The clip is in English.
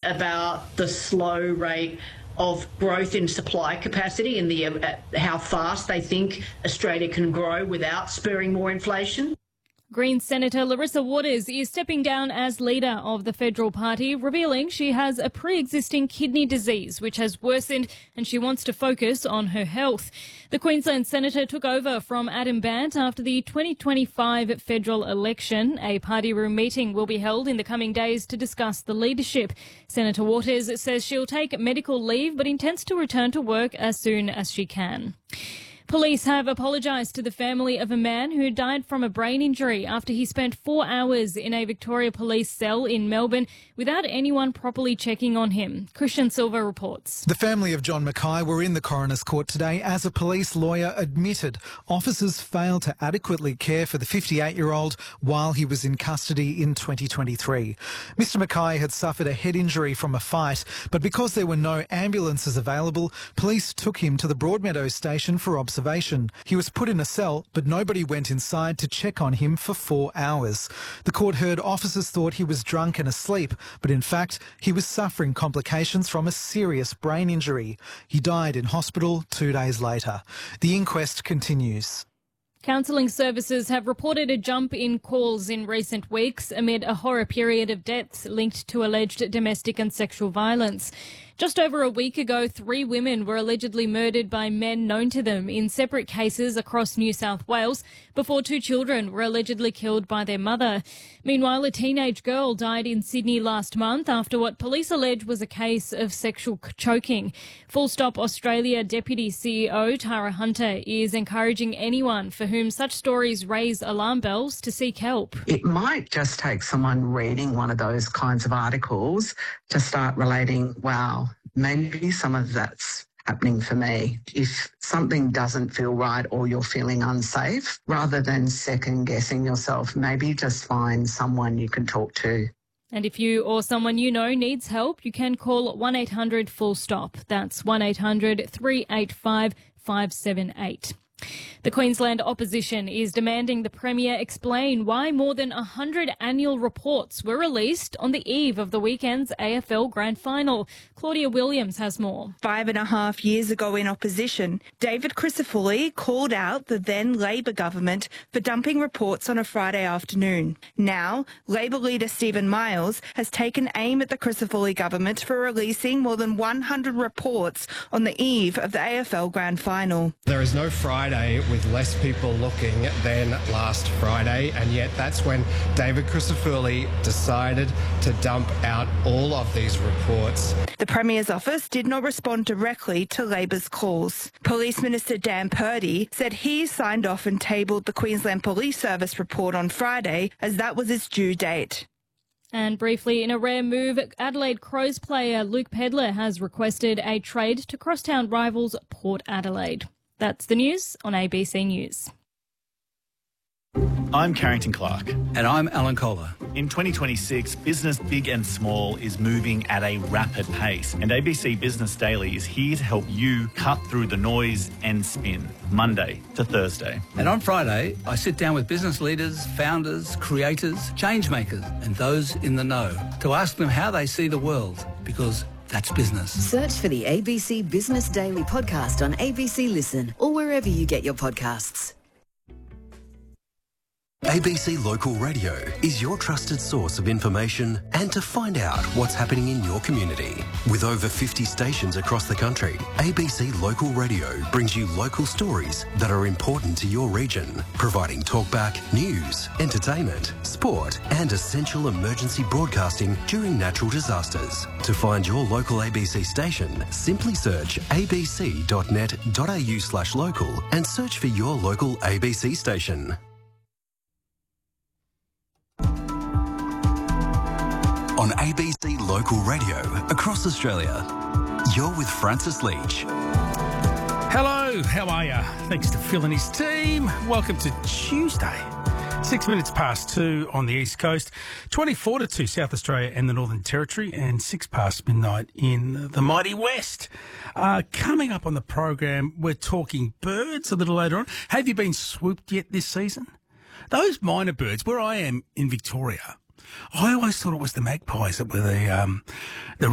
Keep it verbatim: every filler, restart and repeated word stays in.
about the slow rate of growth in supply capacity and the uh, how fast they think Australia can grow without spurring more inflation. Greens Senator Larissa Waters is stepping down as leader of the federal party, revealing she has a pre-existing kidney disease which has worsened and she wants to focus on her health. The Queensland Senator took over from Adam Bandt after the twenty twenty-five federal election. A party room meeting will be held in the coming days to discuss the leadership. Senator Waters says she'll take medical leave but intends to return to work as soon as she can. Police have apologised to the family of a man who died from a brain injury after he spent four hours in a Victoria Police cell in Melbourne without anyone properly checking on him. Christian Silva reports. The family of John Mackay were in the coroner's court today as a police lawyer admitted officers failed to adequately care for the fifty-eight-year-old while he was in custody in twenty twenty-three. Mister Mackay had suffered a head injury from a fight, but because there were no ambulances available, police took him to the Broadmeadows station for observation. He was put in a cell, but nobody went inside to check on him for four hours. The court heard officers thought he was drunk and asleep, but in fact, he was suffering complications from a serious brain injury. He died in hospital two days later. The inquest continues. Counselling services have reported a jump in calls in recent weeks amid a horror period of deaths linked to alleged domestic and sexual violence. Just over a week ago, three women were allegedly murdered by men known to them in separate cases across New South Wales before two children were allegedly killed by their mother. Meanwhile, a teenage girl died in Sydney last month after what police allege was a case of sexual choking. Full Stop Australia Deputy C E O Tara Hunter is encouraging anyone for whom such stories raise alarm bells to seek help. It might just take someone reading one of those kinds of articles to start relating, wow, maybe some of that's happening for me. If something doesn't feel right or you're feeling unsafe, rather than second guessing yourself, maybe just find someone you can talk to. And if you or someone you know needs help, you can call one eight hundred full stop. That's one eight hundred three eight five five seven eight. The Queensland opposition is demanding the Premier explain why more than one hundred annual reports were released on the eve of the weekend's A F L Grand Final. Claudia Williams has more. Five and a half years ago in opposition, David Crisafulli called out the then Labor government for dumping reports on a Friday afternoon. Now, Labor leader Stephen Miles has taken aim at the Crisafulli government for releasing more than one hundred reports on the eve of the A F L Grand Final. There is no Friday with less people looking than last Friday, and yet that's when David Crisafulli decided to dump out all of these reports. The Premier's office did not respond directly to Labor's calls. Police Minister Dan Purdy said he signed off and tabled the Queensland Police Service report on Friday as that was its due date. And briefly, in a rare move, Adelaide Crows player Luke Pedler has requested a trade to crosstown rivals Port Adelaide. That's the news on A B C News. I'm Carrington Clark. And I'm Alan Kohler. In twenty twenty-six, business big and small is moving at a rapid pace, and A B C Business Daily is here to help you cut through the noise and spin, Monday to Thursday. And on Friday, I sit down with business leaders, founders, creators, change makers, and those in the know to ask them how they see the world, because that's business. Search for the A B C Business Daily podcast on A B C Listen or wherever you get your podcasts. A B C Local Radio is your trusted source of information and to find out what's happening in your community. With over fifty stations across the country, A B C Local Radio brings you local stories that are important to your region, providing talkback, news, entertainment, sport and essential emergency broadcasting during natural disasters. To find your local A B C station, simply search abc.net.au slash local and search for your local A B C station. On A B C Local Radio across Australia, you're with Francis Leach. Hello, how are you? Thanks to Phil and his team. Welcome to Tuesday. Six minutes past two on the East Coast, twenty-four to two South Australia and the Northern Territory, and six past midnight in the mighty West. Uh, coming up on the program, we're talking birds a little later on. Have you been swooped yet this season? Those minor birds, where I am in Victoria, I always thought it was the magpies that were the um, the